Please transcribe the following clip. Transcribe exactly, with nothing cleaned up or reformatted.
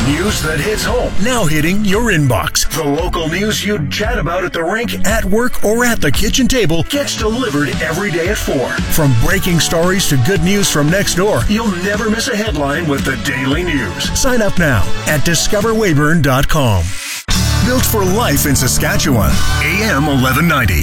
News that hits home. Now hitting your inbox. The local news you'd chat about at the rink, At work or at the kitchen table. gets delivered every day at four. From breaking stories to good news from next door. You'll never miss a headline with the Daily News. Sign up now at discover weyburn dot com. Built for life in Saskatchewan. A M eleven ninety.